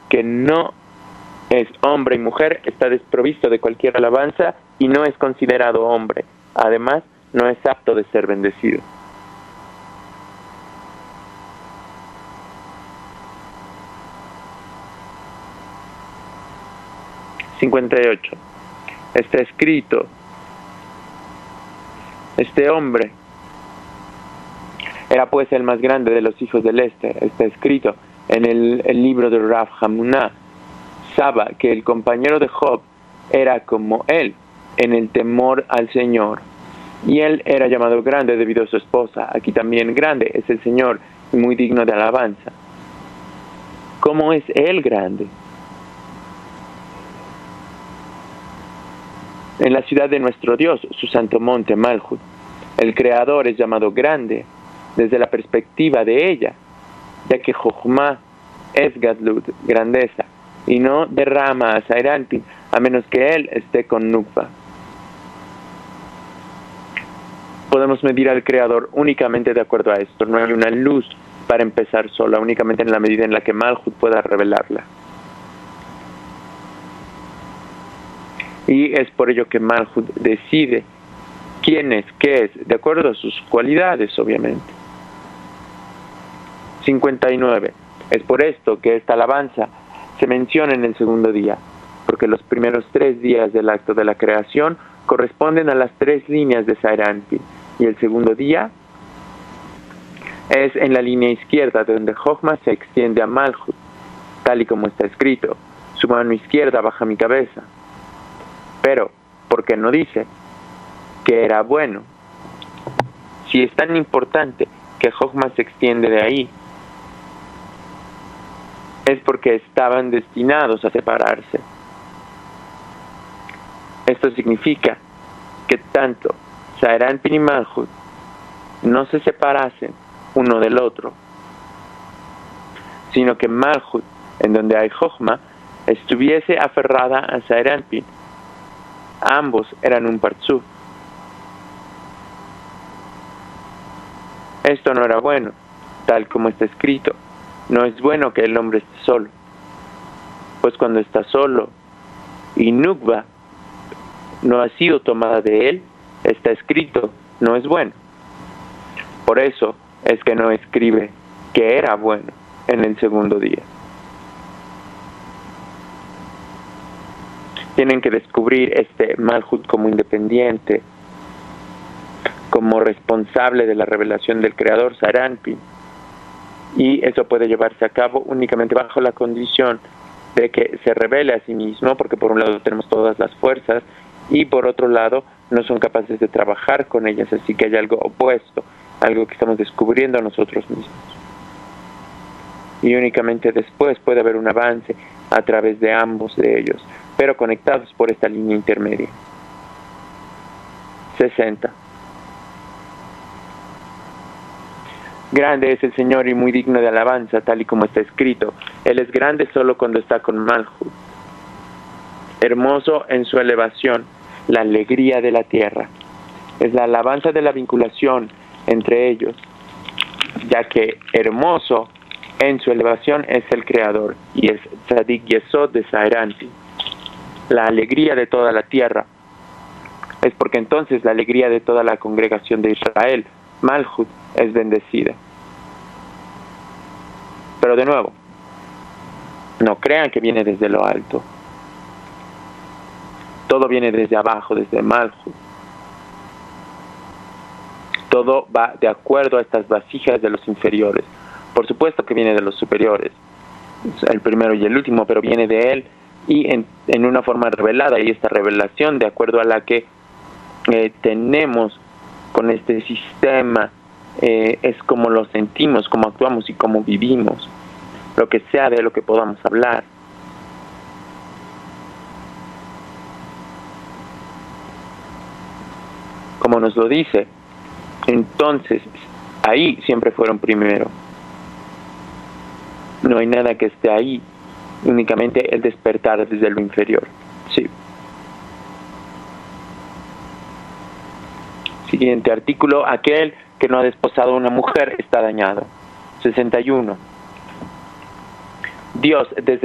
que no es hombre y mujer, está desprovisto de cualquier alabanza y no es considerado hombre. Además, no es apto de ser bendecido. (58) Está escrito: este hombre era pues el más grande de los hijos del este. Está escrito en el libro de Rav Hamuná Saba que el compañero de Job era como él en el temor al Señor, y él era llamado grande debido a su esposa. Aquí también grande es el Señor y muy digno de alabanza. ¿Cómo es él grande? En la ciudad de nuestro Dios, su santo monte Malhut, el Creador es llamado grande desde la perspectiva de ella, ya que Jochma es Gadlut, grandeza, y no derrama a Sairanpin, a menos que él esté con Nukva. Podemos medir al Creador únicamente de acuerdo a esto. No hay una luz para empezar sola, únicamente en la medida en la que Malhut pueda revelarla. Y es por ello que Malhut decide quién es, qué es, de acuerdo a sus cualidades, obviamente. 59. Es por esto que esta alabanza se menciona en el segundo día, porque los primeros 3 días del acto de la creación corresponden a las 3 líneas de Sairanpin, y el segundo día es en la línea izquierda, donde Jochma se extiende a Malhut, tal y como está escrito: su mano izquierda baja mi cabeza. Pero, ¿por qué no dice que era bueno? Si es tan importante que Jochma se extiende de ahí, es porque estaban destinados a separarse. Esto significa que tanto Sairanpin y Malhut no se separasen uno del otro, sino que Malhut, en donde hay Jochma, estuviese aferrada a Sairanpin. Ambos eran un parzuf. Esto no era bueno, tal como está escrito. No es bueno que el hombre esté solo, pues cuando está solo y Nukva no ha sido tomada de él, está escrito: no es bueno. Por eso es que no escribe que era bueno en el segundo día. Tienen que descubrir este Malhut como independiente, como responsable de la revelación del Creador, Sairanpin. Y eso puede llevarse a cabo únicamente bajo la condición de que se revele a sí mismo, porque por un lado tenemos todas las fuerzas y por otro lado no son capaces de trabajar con ellas, así que hay algo opuesto, algo que estamos descubriendo nosotros mismos. Y únicamente después puede haber un avance a través de ambos de ellos, pero conectados por esta línea intermedia. 60. Grande es el Señor y muy digno de alabanza, tal y como está escrito. Él es grande solo cuando está con Malhut. Hermoso en su elevación, la alegría de la tierra. Es la alabanza de la vinculación entre ellos, ya que hermoso en su elevación es el Creador, y es Tzadik Yesod de Sairanpin. La alegría de toda la tierra. Es porque entonces la alegría de toda la congregación de Israel, Malhut, es bendecida. Pero de nuevo, no crean que viene desde lo alto. Todo viene desde abajo, desde Malhut. Todo va de acuerdo a estas vasijas de los inferiores. Por supuesto que viene de los superiores, el primero y el último, pero viene de él y en una forma revelada, y esta revelación de acuerdo a la que tenemos con este sistema es como lo sentimos, cómo actuamos y cómo vivimos, lo que sea de lo que podamos hablar. Como nos lo dice, entonces ahí siempre fueron primero. No hay nada que esté ahí, únicamente el despertar desde lo inferior. Sí. Siguiente artículo: aquel que no ha desposado a una mujer está dañado. 61. Dios, desde